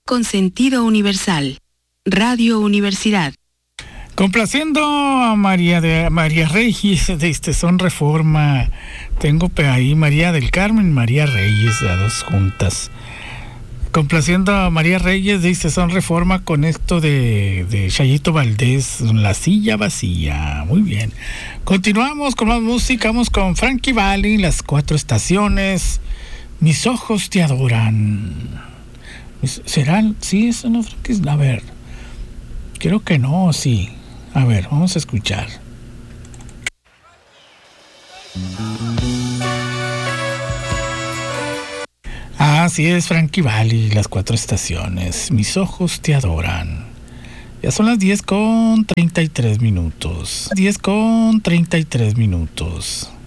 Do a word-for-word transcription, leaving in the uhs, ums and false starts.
con sentido universal. Radio Universidad. Complaciendo a María de María Reyes de este Son Reforma. Tengo ahí María del Carmen, María Reyes, a dos juntas. Complaciendo a María Reyes de este Son Reforma con esto de, de Chayito Valdés, La Silla Vacía. Muy bien. Continuamos con más música. Vamos con Frankie Valli, Las Cuatro Estaciones. Mis ojos te adoran. ¿Serán? Sí, eso no, Frankie. A ver. Creo que no, sí. A ver, vamos a escuchar. Ah, sí, es Frankie Valli, Las Cuatro Estaciones. Mis ojos te adoran. Ya son las diez con treinta y tres minutos. diez con treinta y tres minutos.